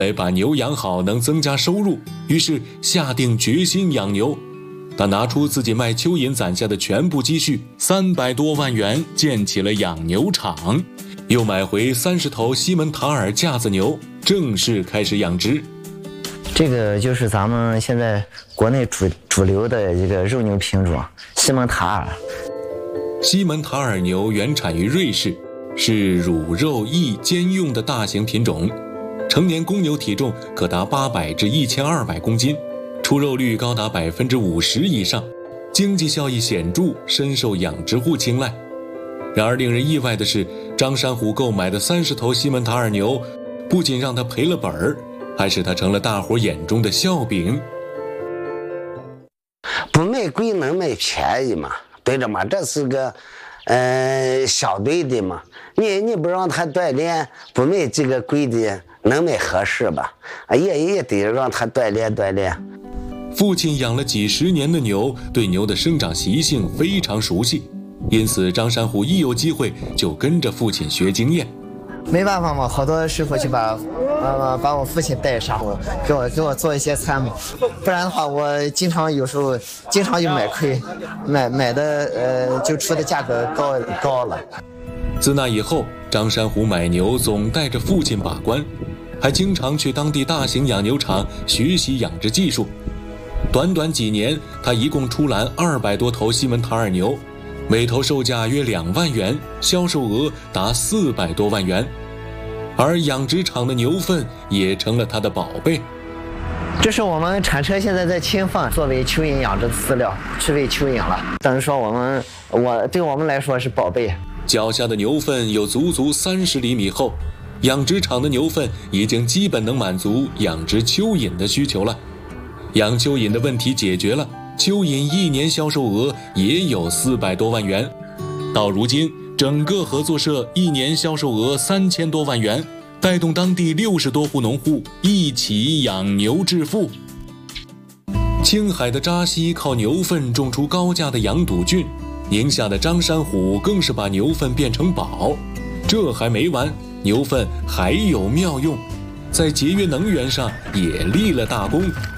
把牛养好能增加收入，于是下定决心养牛。他拿出自己卖蚯蚓攒下的全部积蓄300多万元，建起了养牛场，又买回30头西门塔尔架子牛，正式开始养殖。 这个就是咱们现在国内主流的一个肉牛品种西门塔尔。 西门塔尔牛原产于瑞士，是乳肉易兼用的大型品种，成年公牛体重可达800至1200公斤，出肉率高达50%以上，经济效益显著，深受养殖户青睐。然而令人意外的是，张山虎购买的30头西门塔尔牛，不仅让他赔了本儿，还使他成了大伙眼中的笑柄。 不卖贵能卖便宜嘛，对着嘛，这是个相对的嘛。你不让他锻炼，不卖这个贵的，能卖合适吧？也得让他锻炼锻炼。 父亲养了几十年的牛，对牛的生长习性非常熟悉，因此张山虎一有机会就跟着父亲学经验。 没办法嘛，好多师傅就把我父亲带上，给我做一些参谋，不然的话我有时候经常就买亏，买的就出的价格高了。 自那以后，张山虎买牛总带着父亲把关，还经常去当地大型养牛场学习养殖技术。短短几年，他一共出栏200多头西门塔尔牛，每头售价约2万元，销售额达400多万元。而养殖场的牛粪也成了他的宝贝。 这是我们产车现在在清放，作为蚯蚓养殖的饲料，去喂蚯蚓了。等于说对我们来说是宝贝。 脚下的牛粪有足足30厘米厚，养殖场的牛粪已经基本能满足养殖蚯蚓的需求了。养蚯蚓的问题解决了，蚯蚓一年销售额也有400多万元。到如今，整个合作社一年销售额3000多万元，带动当地60多户农户一起养牛致富。青海的扎西靠牛粪种出高价的羊肚菌，宁夏的张山虎更是把牛粪变成宝。这还没完，牛粪还有妙用，在节约能源上也立了大功。